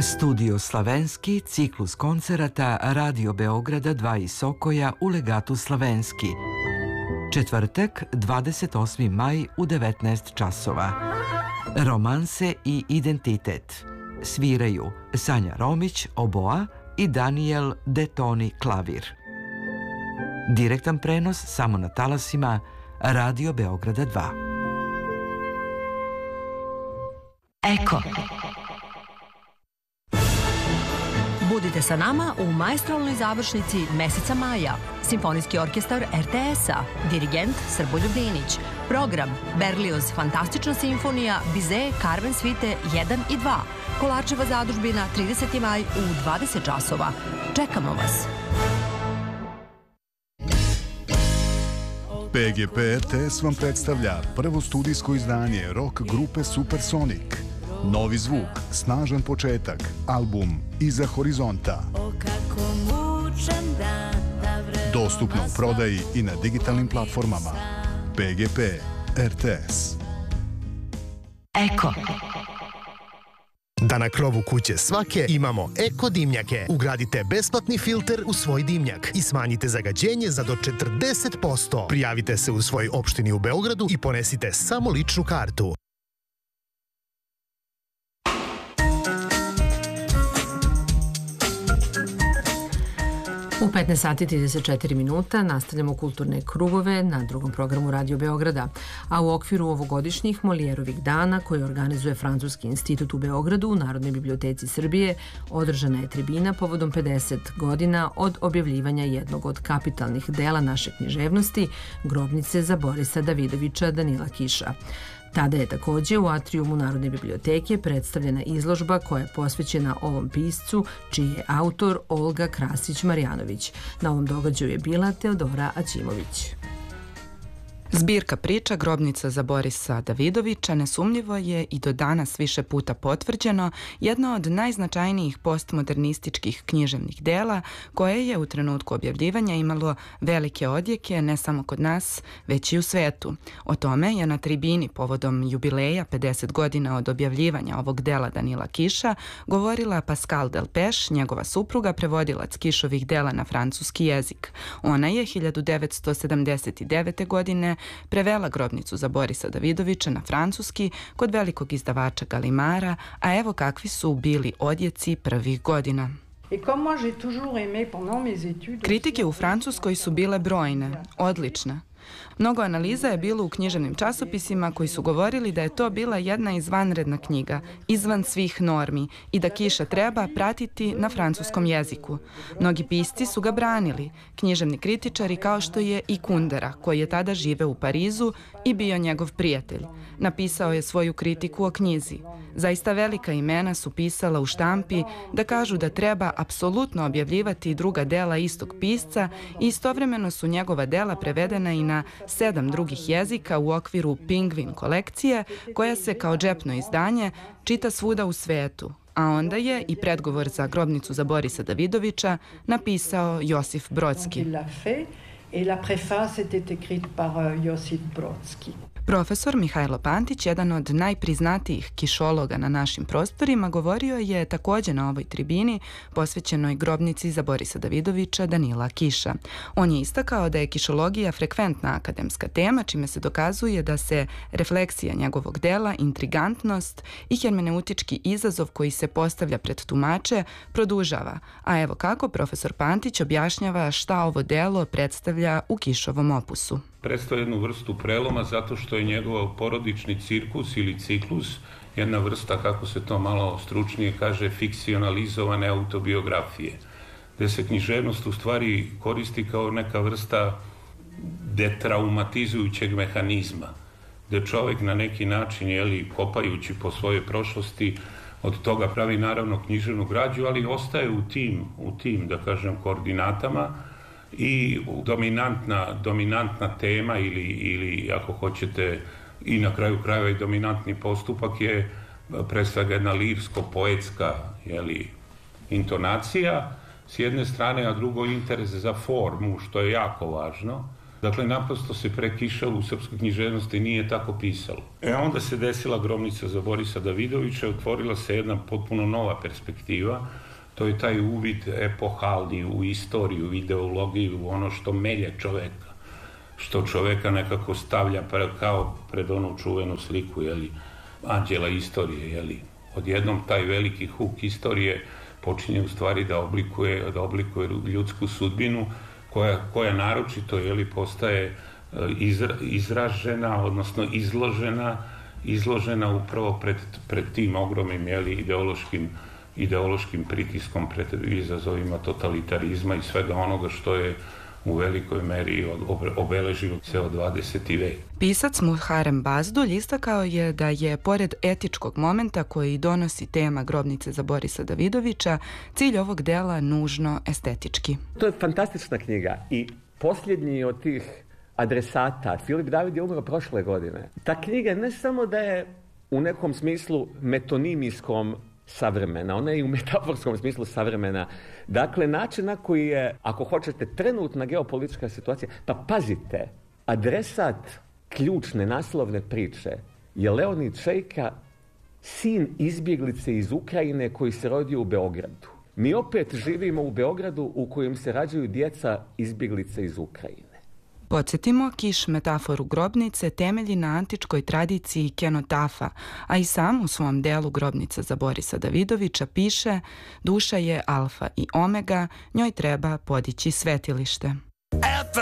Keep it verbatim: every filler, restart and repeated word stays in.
Studio Slavenski, ciklus koncerata Radio Beograda dva iz Sokoja u legatu Slavenski. Četvrtak, dvadeset osmi maj u devetnaest časova. Romanse i identitet. Sviraju Sanja Romić, oboa i Daniel Detoni, klavir. Direktan prenos samo na talasima Radio Beograda dva. Eko. Budite sa nama u maestralnoj završnici meseca maja. Simfonijski orkestar er te es-a, dirigent Srboljub Dinić. Program Berlioz Fantastična simfonija, Bizet, Carmen Svite jedan i dva. Kolarčeva zadužbina, trideseti maj u dvadeset časova. Čekamo vas. P G P R T S vam predstavlja prvo studijsko izdanje rock grupe Supersonic. Novi zvuk, snažan početak, album Iza horizonta. Dostupno u prodaji i na digitalnim platformama. P G P R T S. Eko. Da na krovu kuće svake imamo eko dimnjake. Ugradite besplatni filter u svoj dimnjak i smanjite zagađenje za do četrdeset posto. Prijavite se u svojoj opštini u Beogradu i ponesite samo ličnu kartu. U petnaest sati i trideset četiri minuta nastavljamo kulturne krugove na drugom programu Radio Beograda, a u okviru ovogodišnjih Molijerovih dana koje organizuje Francuski institut u Beogradu u Narodnoj biblioteci Srbije održana je tribina povodom pedeset godina od objavljivanja jednog od kapitalnih dela naše književnosti, Grobnice za Borisa Davidovića Danila Kiša. Tada je takođe u atrijumu Narodne biblioteke predstavljena izložba koja je posvećena ovom piscu, čiji je autor Olga Krasić-Marjanović. Na ovom događaju je bila Teodora Aćimović. Zbirka priča Grobnica za Borisa Davidovića nesumnjivo je i do danas više puta potvrđeno jedno od najznačajnijih postmodernističkih književnih dela koje je u trenutku objavljivanja imalo velike odjeke ne samo kod nas, već i u svetu. O tome je na tribini povodom jubileja pedeset godina od objavljivanja ovog dela Danila Kiša govorila Pascal Delpech, njegova supruga, prevodilac Kišovih dela na francuski jezik. Ona je hiljadu devetsto sedamdeset devete. godine prevela Grobnicu za Borisa Davidovića na francuski kod velikog izdavača Galimara, a evo kakvi su bili odjeci prvih godina. Kritike u Francuskoj su bile brojne, odlične. Mnogo analiza je bilo u književnim časopisima koji su govorili da je to bila jedna izvanredna knjiga, izvan svih normi i da Kiša treba pratiti na francuskom jeziku. Mnogi pisci su ga branili, književni kritičari kao što je i Kundera, koji je tada živeo u Parizu i bio njegov prijatelj. Napisao je svoju kritiku o knjizi. Zaista velika imena su pisala u štampi da kažu da treba apsolutno objavljivati druga dela istog pisca i istovremeno su njegova dela prevedena i na sedam drugih jezika u okviru Pingvin kolekcije, koja se kao džepno izdanje čita svuda u svetu. A onda je i predgovor za Grobnicu za Borisa Davidovića napisao Josif Brodski. Profesor Mihajlo Pantić, jedan od najpriznatijih kišologa na našim prostorima, govorio je takođe na ovoj tribini posvećenoj Grobnici za Borisa Davidovića Danila Kiša. On je istakao da je kišologija frekventna akademska tema, čime se dokazuje da se refleksija njegovog dela, intrigantnost i hermeneutički izazov koji se postavlja pred tumače produžava. A evo kako profesor Pantić objašnjava šta ovo delo predstavlja u Kišovom opusu. Predstavlja jednu vrstu preloma zato što je njegov porodični cirkus ili ciklus jedna vrsta, kako se to malo stručnije kaže, fikcionalizovane autobiografije, gde se književnost u stvari koristi kao neka vrsta detraumatizujućeg mehanizma, gde čovjek na neki način, jeli, kopajući po svojoj prošlosti, od toga pravi naravno književnu građu, ali ostaje u tim, u tim, da kažem, koordinatama. I dominantna, dominantna tema ili, ili ako hoćete i na kraju krajeva i dominantni postupak je pre svega jedna lirsko-poetska, jeli, intonacija s jedne strane, a drugo interes za formu, što je jako važno. Dakle, naprosto se prekišalo u srpskoj književnosti, nije tako pisalo. E onda se desila grobnica za Borisa Davidovića, otvorila se jedna potpuno nova perspektiva, to je taj uvid epohalni u istoriju, u ideologiju, u ono što melje čoveka, što čoveka nekako stavlja kao pred onu čuvenu sliku, jeli, anđela istorije, jeli. Odjednom taj veliki huk istorije počinje u stvari da oblikuje, da oblikuje ljudsku sudbinu, koja, koja naročito, jeli, postaje izra, izražena, odnosno izložena, izložena upravo pred, pred tim ogromnim, jeli, ideološkim ideološkim pritiskom, pred izazovima totalitarizma i svega onoga što je u velikoj meri obeležio ceo dvadeseti vek. Pisac Muharrem Bazdulj istakao je da je, pored etičkog momenta koji donosi tema grobnice za Borisa Davidovića, cilj ovog dela nužno estetički. To je fantastična knjiga i posljednji od tih adresata, Filip David je umro prošle godine. Ta knjiga ne samo da je u nekom smislu metonimijskom savremena, ona je i u metaforskom smislu savremena. Dakle, način na koji je, ako hoćete, trenutna geopolitička situacija, pa pazite, adresat ključne naslovne priče je Leonid Šejka, sin izbjeglice iz Ukrajine koji se rodio u Beogradu. Mi opet živimo u Beogradu u kojem se rađaju djeca izbjeglice iz Ukrajine. Podsjetimo, Kiš metaforu grobnice temelji na antičkoj tradiciji kenotafa, a i sam u svom delu Grobnica za Borisa Davidovića piše: duša je alfa i omega, njoj treba podići svetilište. At the